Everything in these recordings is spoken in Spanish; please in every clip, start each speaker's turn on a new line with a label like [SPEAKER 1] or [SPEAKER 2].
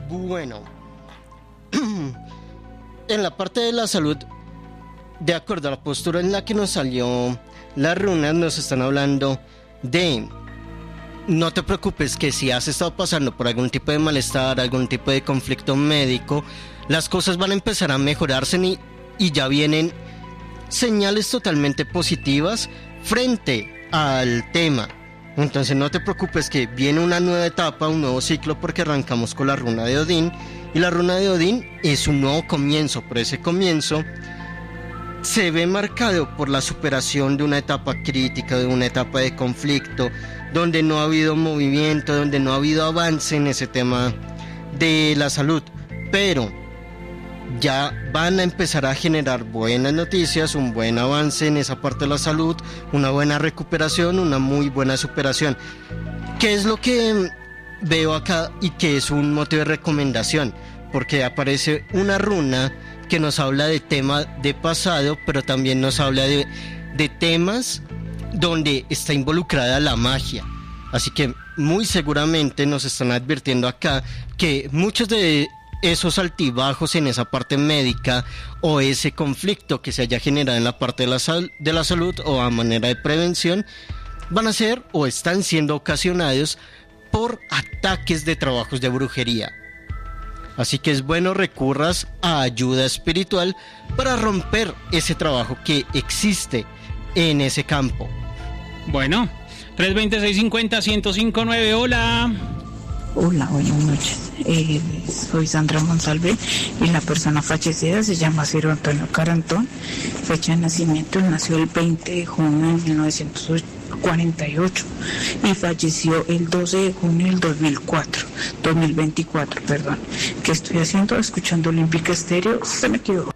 [SPEAKER 1] Bueno, en la parte de la salud, de acuerdo a la postura en la que nos salió las runas, nos están hablando de: no te preocupes, que si has estado pasando por algún tipo de malestar, algún tipo de conflicto médico, las cosas van a empezar a mejorarse y ya vienen señales totalmente positivas frente al tema. Entonces no te preocupes, que viene una nueva etapa, un nuevo ciclo, porque arrancamos con la runa de Odín, y la runa de Odín es un nuevo comienzo, pero ese comienzo se ve marcado por la superación de una etapa crítica, de una etapa de conflicto, donde no ha habido movimiento, donde no ha habido avance en ese tema de la salud, pero ya van a empezar a generar buenas noticias, un buen avance en esa parte de la salud, una buena recuperación, una muy buena superación. ¿Qué es lo que veo acá y que es un motivo de recomendación? Porque aparece una runa que nos habla de tema de pasado, pero también nos habla de temas donde está involucrada la magia. Así que muy seguramente nos están advirtiendo acá que muchos de esos altibajos en esa parte médica, o ese conflicto que se haya generado en la parte de la salud o a manera de prevención, van a ser o están siendo ocasionados por ataques de trabajos de brujería. Así que es bueno recurras a ayuda espiritual para romper ese trabajo que existe en ese campo.
[SPEAKER 2] Bueno, 320-650-1059, hola.
[SPEAKER 3] Hola, buenas noches. Soy Sandra Monsalve y la persona fallecida se llama Ciro Antonio Carantón. Fecha de nacimiento: nació el 20 de junio de 1948 y falleció el 12 de junio del 2024, perdón. ¿Qué estoy haciendo? Escuchando Olímpica Estéreo. Se me quedó.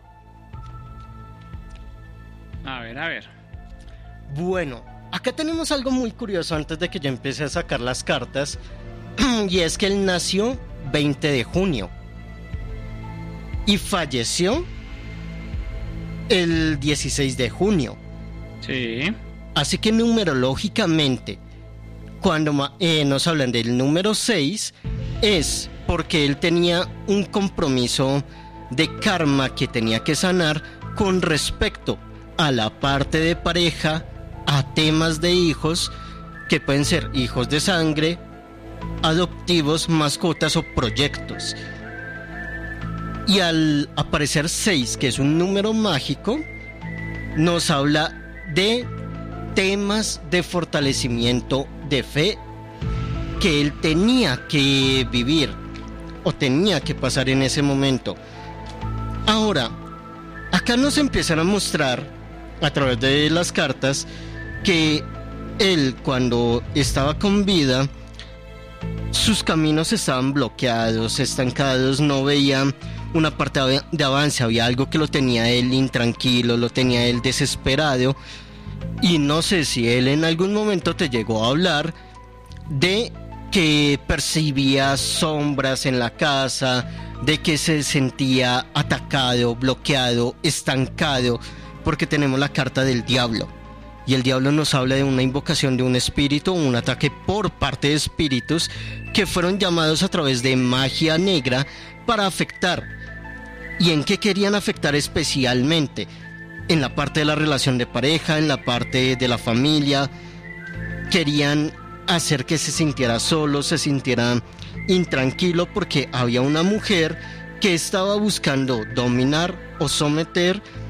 [SPEAKER 2] A ver.
[SPEAKER 1] Bueno, acá tenemos algo muy curioso antes de que yo empiece a sacar las cartas. Y es que él nació 20 de junio y falleció el 16 de junio.
[SPEAKER 2] Sí.
[SPEAKER 1] Así que numerológicamente, cuando nos hablan del número 6, es porque él tenía un compromiso de karma que tenía que sanar con respecto a la parte de pareja, a temas de hijos, que pueden ser hijos de sangre, adoptivos, mascotas o proyectos. Y al aparecer 6, que es un número mágico, nos habla de temas de fortalecimiento de fe que él tenía que vivir o tenía que pasar en ese momento. Ahora, acá nos empiezan a mostrar a través de las cartas que él, cuando estaba con vida, sus caminos estaban bloqueados, estancados, no veía una parte de avance, había algo que lo tenía él intranquilo, lo tenía él desesperado. Y no sé si él en algún momento te llegó a hablar de que percibía sombras en la casa, de que se sentía atacado, bloqueado, estancado, porque tenemos la carta del diablo. Y el diablo nos habla de una invocación de un espíritu, un ataque por parte de espíritus que fueron llamados a través de magia negra para afectar. ¿Y en qué querían afectar especialmente? En la parte de la relación de pareja, en la parte de la familia. Querían hacer que se sintiera solo, se sintiera intranquilo, porque había una mujer que estaba buscando dominar o someter